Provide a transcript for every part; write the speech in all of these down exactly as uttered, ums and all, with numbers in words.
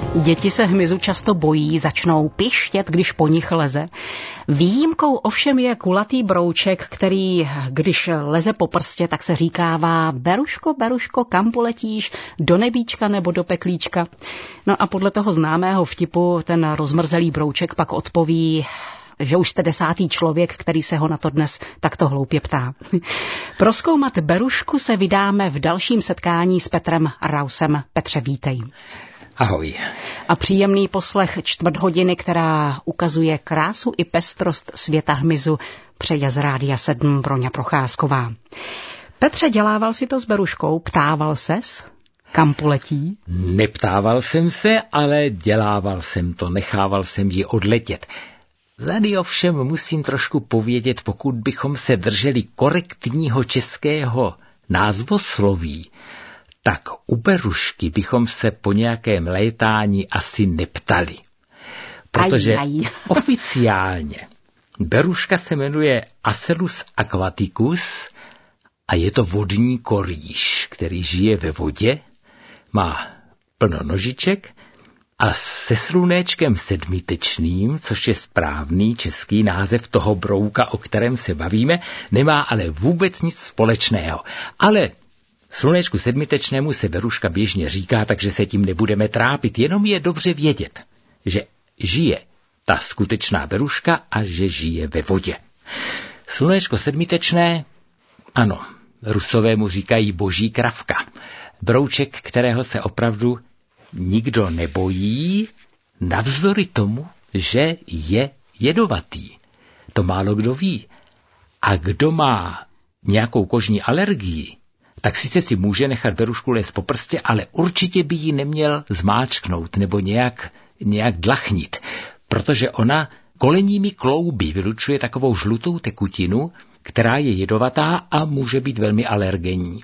Děti se hmyzu často bojí, začnou pištět, když po nich leze. Výjimkou ovšem je kulatý brouček, který, když leze po prstě, tak se říkává: Beruško, Beruško, kam poletíš, do nebíčka nebo do peklíčka? No a podle toho známého vtipu ten rozmrzelý brouček pak odpoví, že už jste desátý člověk, který se ho na to dnes takto hloupě ptá. Prozkoumat Berušku se vydáme v dalším setkání s Petrem Rausem. Petře, vítej. Ahoj. A příjemný poslech čtvrt hodiny, která ukazuje krásu i pestrost světa hmyzu, přeje z Rádia sedm Broňa Procházková. Petře, dělával si to s Beruškou? Ptával ses? Kam poletí? Neptával jsem se, ale dělával jsem to, nechával jsem ji odletět. Tady ovšem musím trošku povědět, pokud bychom se drželi korektního českého názvosloví, tak u Berušky bychom se po nějakém létání asi neptali. Protože aj, aj. Oficiálně Beruška se jmenuje Asellus aquaticus a je to vodní korýš, který žije ve vodě, má plno nožiček a se slunéčkem sedmitečným, což je správný český název toho brouka, o kterém se bavíme, nemá ale vůbec nic společného. Ale slunéčku sedmitečnému se Beruška běžně říká, takže se tím nebudeme trápit, jenom je dobře vědět, že žije ta skutečná Beruška a že žije ve vodě. Slunéčko sedmitečné, ano, Rusové mu říkají boží kravka. Brouček, kterého se opravdu nikdo nebojí, navzdory tomu, že je jedovatý. To málo kdo ví. A kdo má nějakou kožní alergii, tak sice si může nechat Berušku lézt po prstě, ale určitě by ji neměl zmáčknout nebo nějak, nějak dlachnit, protože ona kolenními klouby vylučuje takovou žlutou tekutinu, která je jedovatá a může být velmi alergenní.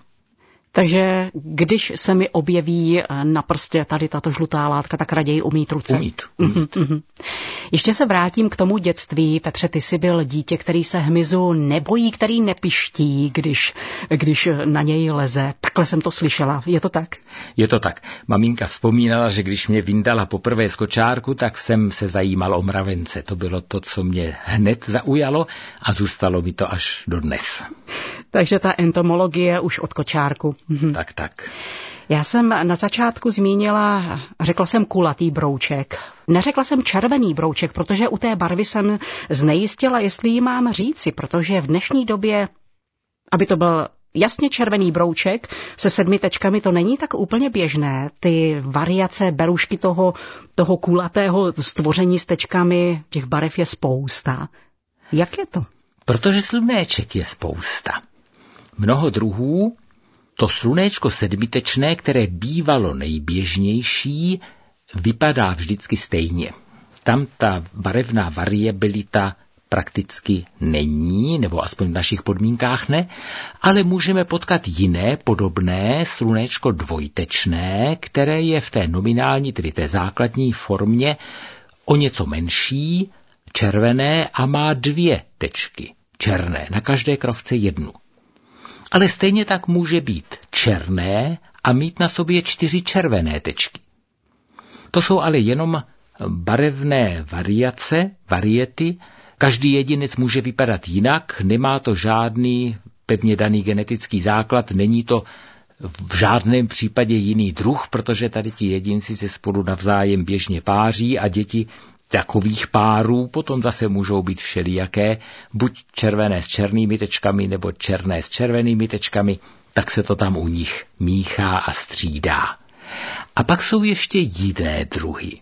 Takže když se mi objeví na prstě tady tato žlutá látka, tak raději umýt ruce. Umýt, umýt. Mm-hmm. Ještě se vrátím k tomu dětství. Petře, ty jsi byl dítě, který se hmyzu nebojí, který nepiští, když, když na něj leze. Takhle jsem to slyšela. Je to tak? Je to tak. Maminka vzpomínala, že když mě vyndala poprvé z kočárku, tak jsem se zajímal o mravence. To bylo to, co mě hned zaujalo a zůstalo mi to až dodnes. Takže ta entomologie už od kočárku. Mhm. Tak, tak. Já jsem na začátku zmínila, řekla jsem kulatý brouček. Neřekla jsem červený brouček, protože u té barvy jsem znejistila, jestli ji mám říci, protože v dnešní době, aby to byl jasně červený brouček se sedmi tečkami, to není tak úplně běžné. Ty variace Berušky toho, toho kulatého stvoření s tečkami, těch barev je spousta. Jak je to? Protože slunéček je spousta. Mnoho druhů. To slunéčko sedmitečné, které bývalo nejběžnější, vypadá vždycky stejně. Tam ta barevná variabilita prakticky není, nebo aspoň v našich podmínkách ne, ale můžeme potkat jiné podobné slunéčko dvojtečné, které je v té nominální, tedy té základní formě o něco menší, červené a má dvě tečky černé, na každé krovce jednu. Ale stejně tak může být černé a mít na sobě čtyři červené tečky. To jsou ale jenom barevné variace, variety. Každý jedinec může vypadat jinak, nemá to žádný pevně daný genetický základ, není to v žádném případě jiný druh, protože tady ti jedinci se spolu navzájem běžně páří a děti takových párů potom zase můžou být všelijaké, buď červené s černými tečkami, nebo černé s červenými tečkami, tak se to tam u nich míchá a střídá. A pak jsou ještě jiné druhy.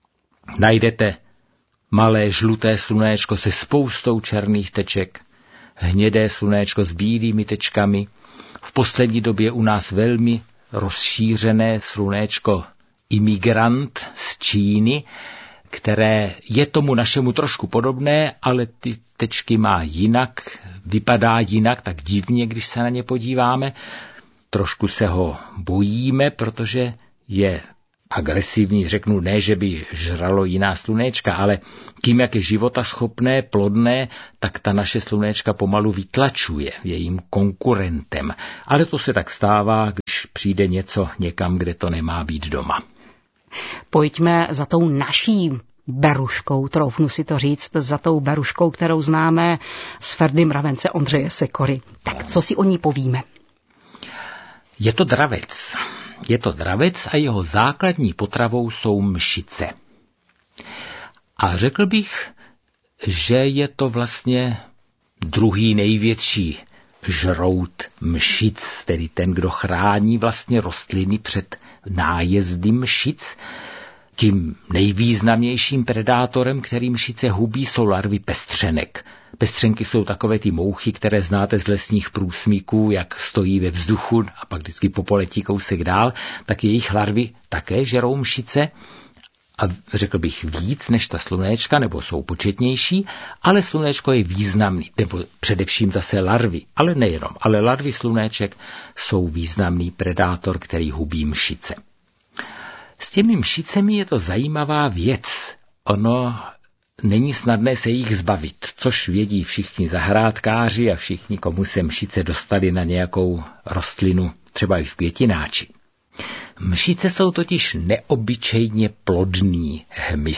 Najdete malé žluté slunéčko se spoustou černých teček, hnědé slunéčko s bílými tečkami, v poslední době u nás velmi rozšířené slunéčko imigrant z Číny, které je tomu našemu trošku podobné, ale ty tečky má jinak, vypadá jinak, tak divně, když se na ně podíváme. Trošku se ho bojíme, protože je agresivní, řeknu ne, že by žralo jiná slunéčka, ale tím, jak je životaschopné, plodné, tak ta naše slunéčka pomalu vytlačuje, je jim konkurentem. Ale to se tak stává, když přijde něco někam, kde to nemá být doma. Pojďme za tou naší beruškou, troufnu si to říct, za tou beruškou, kterou známe z Ferdy Mravence Ondřeje Sekory. Tak co si o ní povíme? Je to dravec. Je to dravec a jeho základní potravou jsou mšice. A řekl bych, že je to vlastně druhý největší žrout mšic, tedy ten, kdo chrání vlastně rostliny před nájezdy mšic. Tím nejvýznamnějším predátorem, který mšice hubí, jsou larvy pestřenek. Pestřenky jsou takové ty mouchy, které znáte z lesních průsmíků, jak stojí ve vzduchu a pak vždycky popoletí kousek dál, tak jejich larvy také žerou mšice. A řekl bych víc než ta slunéčka, nebo jsou početnější, ale slunéčko je významný, nebo především zase larvy, ale nejenom, ale larvy slunéček jsou významný predátor, který hubí mšice. S těmi mšicemi je to zajímavá věc. Ono není snadné se jich zbavit, což vědí všichni zahrádkáři a všichni, komu se mšice dostali na nějakou rostlinu, třeba i v květináči. Mšice jsou totiž neobyčejně plodný hmyz.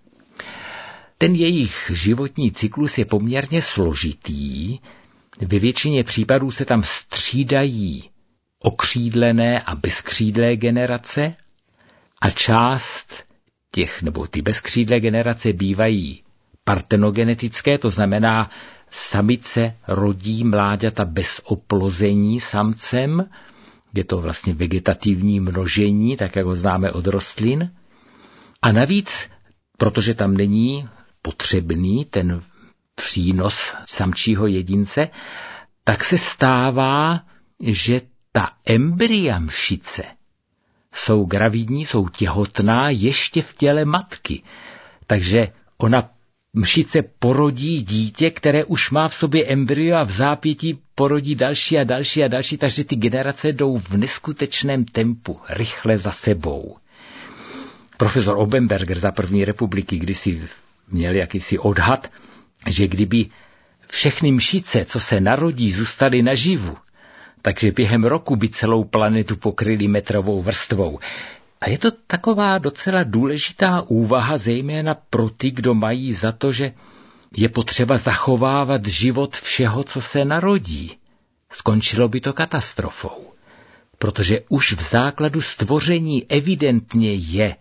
Ten jejich životní cyklus je poměrně složitý. Ve většině případů se tam střídají okřídlené a bezkřídlé generace a část těch, nebo ty bezkřídlé generace bývají partenogenetické, to znamená samice rodí mláďata bez oplození samcem. Je to vlastně vegetativní množení, tak jak ho známe od rostlin. A navíc, protože tam není potřebný ten přínos samčího jedince, tak se stává, že ta embrya mšice jsou gravidní, jsou těhotná ještě v těle matky. Takže ona mšice porodí dítě, které už má v sobě embryo a v zápětí porodí další a další a další, takže ty generace jdou v neskutečném tempu, rychle za sebou. Profesor Obenberger za první republiky kdysi měl jakýsi odhad, že kdyby všechny mšice, co se narodí, zůstaly naživu, takže během roku by celou planetu pokryli metrovou vrstvou. A je to taková docela důležitá úvaha, zejména pro ty, kdo mají za to, že je potřeba zachovávat život všeho, co se narodí. Skončilo by to katastrofou, protože už v základu stvoření evidentně je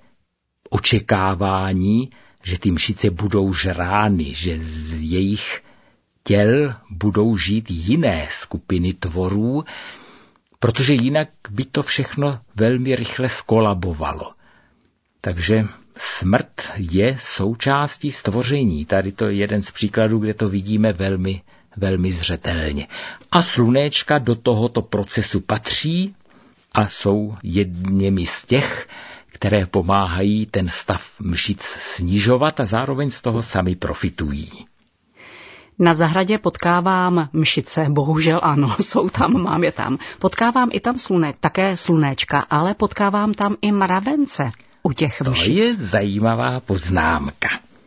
očekávání, že ty mšice budou žrány, že z jejich těl budou žít jiné skupiny tvorů, protože jinak by to všechno velmi rychle skolabovalo. Takže smrt je součástí stvoření. Tady to je jeden z příkladů, kde to vidíme velmi, velmi zřetelně. A slunéčka do tohoto procesu patří a jsou jedněmi z těch, které pomáhají ten stav mšic snižovat a zároveň z toho sami profitují. Na zahradě potkávám mšice, bohužel ano, jsou tam, mám je tam. Potkávám i tam slunek, také slunéčka, ale potkávám tam i mravence u těch mšic. To je zajímavá poznámka.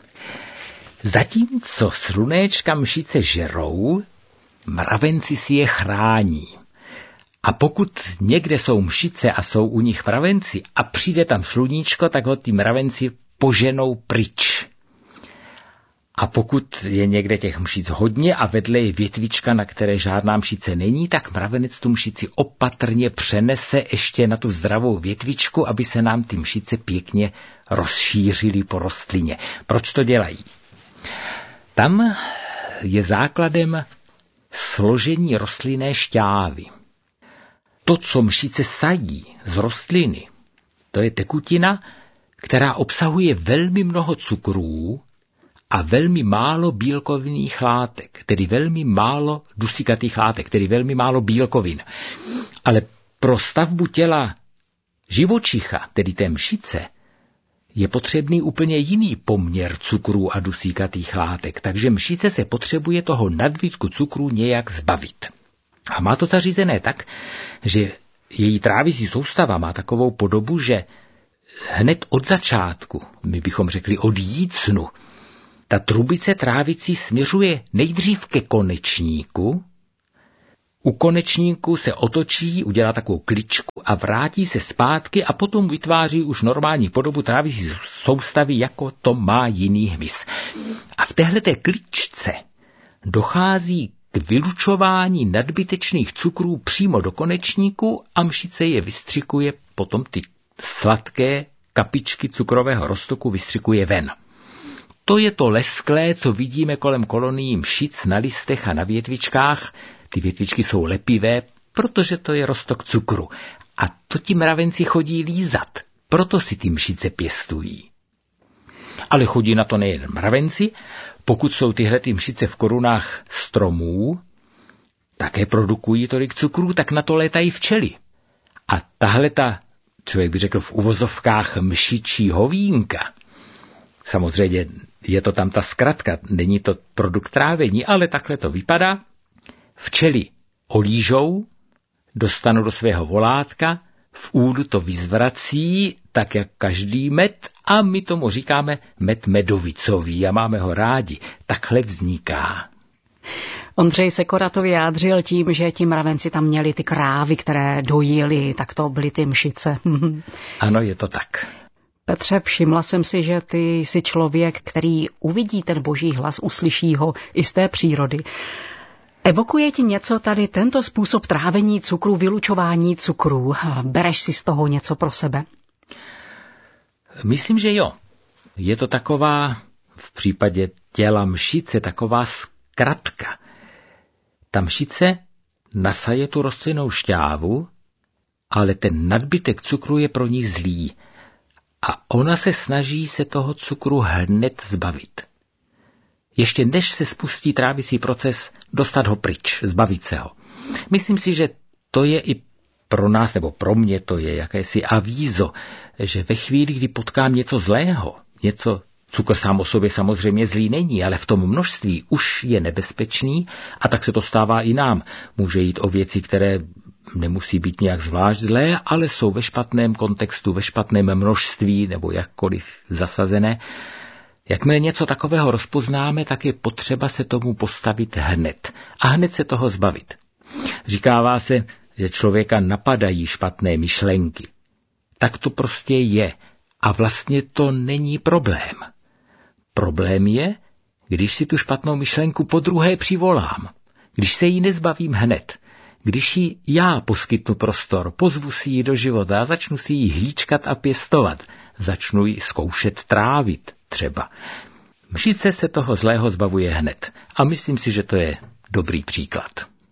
Zatímco slunéčka mšice žerou, mravenci si je chrání. A pokud někde jsou mšice a jsou u nich mravenci a přijde tam sluníčko, tak ho ty mravenci poženou pryč. A pokud je někde těch mšic hodně a vedle je větvička, na které žádná mšice není, tak mravenec tu mšici opatrně přenese ještě na tu zdravou větvičku, aby se nám ty mšice pěkně rozšířily po rostlině. Proč to dělají? Tam je základem složení rostlinné šťávy. To, co mšice sají z rostliny, to je tekutina, která obsahuje velmi mnoho cukrů a velmi málo bílkovinných látek, tedy velmi málo dusikatých látek, tedy velmi málo bílkovin. Ale pro stavbu těla živočicha, tedy té mšice, je potřebný úplně jiný poměr cukrů a dusíkatých látek, takže mšice se potřebuje toho nadbytku cukrů nějak zbavit. A má to zařízené tak, že její trávicí soustava má takovou podobu, že hned od začátku, my bychom řekli od jícnu, ta trubice trávicí směřuje nejdřív ke konečníku, u konečníku se otočí, udělá takovou kličku a vrátí se zpátky a potom vytváří už normální podobu trávicí soustavy, jako to má jiný hmyz. A v téhleté kličce dochází k vylučování nadbytečných cukrů přímo do konečníku a mšice je vystřikuje, potom ty sladké kapičky cukrového roztoku vystřikuje ven. To je to lesklé, co vidíme kolem kolonií mšic na listech a na větvičkách. Ty větvičky jsou lepivé, protože to je roztok cukru. A to ti mravenci chodí lízat, proto si ty mšice pěstují. Ale chodí na to nejen mravenci, pokud jsou tyhle ty mšice v korunách stromů, také produkují tolik cukru, tak na to létají včely. A tahle ta, člověk by řekl v uvozovkách, mšičí hovínka, samozřejmě je to tam ta zkratka, není to produkt trávení, ale takhle to vypadá. Včely olížou, dostanou do svého volátka, v údu to vyzvrací, tak jak každý med, a my tomu říkáme med medovicový a máme ho rádi. Takhle vzniká. Ondřej Sekora to vyjádřil tím, že ti mravenci tam měli ty krávy, které dojili, tak to byly ty mšice. Ano, je to tak. Petře, všimla jsem si, že ty jsi člověk, který uvidí ten boží hlas, uslyší ho i z té přírody. Evokuje ti něco tady tento způsob trávení cukru, vylučování cukru? Bereš si z toho něco pro sebe? Myslím, že jo. Je to taková, v případě těla mšice, taková zkratka. Ta mšice nasaje tu rostlinnou šťávu, ale ten nadbytek cukru je pro ní zlý. A ona se snaží se toho cukru hned zbavit. Ještě než se spustí trávicí proces, dostat ho pryč, zbavit se ho. Myslím si, že to je i pro nás, nebo pro mě to je jakési avízo, že ve chvíli, kdy potkám něco zlého, něco, cukr sám o sobě samozřejmě zlý není, ale v tom množství už je nebezpečný, a tak se to stává i nám. Může jít o věci, které nemusí být nějak zvlášť zlé, ale jsou ve špatném kontextu, ve špatném množství nebo jakkoliv zasazené. Jakmile něco takového rozpoznáme, tak je potřeba se tomu postavit hned a hned se toho zbavit. Říkává se, že člověka napadají špatné myšlenky. Tak to prostě je a vlastně to není problém. Problém je, když si tu špatnou myšlenku podruhé přivolám, když se jí nezbavím hned, když jí já poskytnu prostor, pozvu si ji do života a začnu si ji hlíčkat a pěstovat, začnu ji zkoušet trávit třeba. Mšice se toho zlého zbavuje hned a myslím si, že to je dobrý příklad.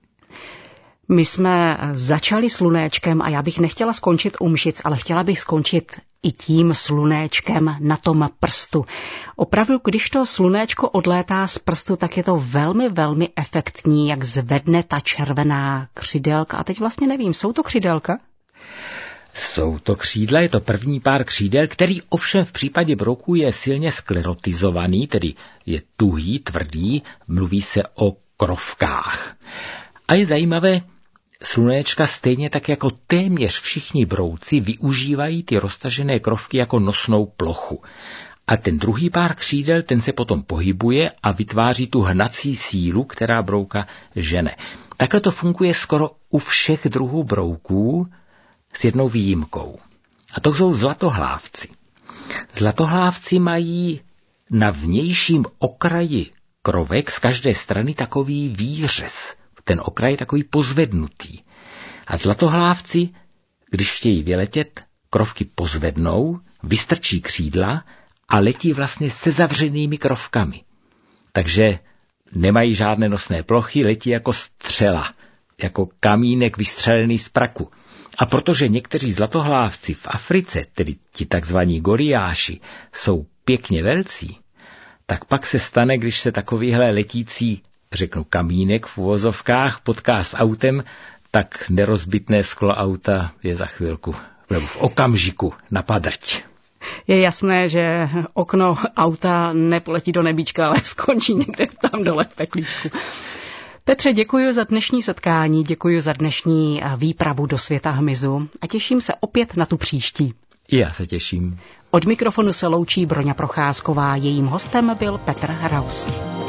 My jsme začali slunéčkem a já bych nechtěla skončit u mšic, ale chtěla bych skončit i tím slunéčkem na tom prstu. Opravdu, když to slunéčko odlétá z prstu, tak je to velmi, velmi efektní, jak zvedne ta červená křidelka. A teď vlastně nevím, jsou to křidelka? Jsou to křídla, je to první pár křídel, který ovšem v případě brouků je silně sklerotizovaný, tedy je tuhý, tvrdý, mluví se o krovkách. A je zajímavé, slunéčka stejně tak jako téměř všichni brouci využívají ty roztažené krovky jako nosnou plochu. A ten druhý pár křídel, ten se potom pohybuje a vytváří tu hnací sílu, která brouka žene. Takhle to funguje skoro u všech druhů brouků, s jednou výjimkou. A to jsou zlatohlávci. Zlatohlávci mají na vnějším okraji krovek z každé strany takový výřez. Ten okraj je takový pozvednutý. A zlatohlávci, když chtějí vyletět, krovky pozvednou, vystrčí křídla a letí vlastně se zavřenými krovkami. Takže nemají žádné nosné plochy, letí jako střela, jako kamínek vystřelený z praku. A protože někteří zlatohlávci v Africe, tedy ti takzvaní goriáši, jsou pěkně velcí, tak pak se stane, když se takovýhle letící, řeknu kamínek v uvozovkách, potká s autem, tak nerozbitné sklo auta je za chvilku, nebo v okamžiku na padrť. Je jasné, že okno auta nepoletí do nebíčka, ale skončí někde tam dole v peklíčku. Petře, děkuji za dnešní setkání, děkuji za dnešní výpravu do světa hmyzu a těším se opět na tu příští. Já se těším. Od mikrofonu se loučí Broňa Procházková, jejím hostem byl Petr Hraus.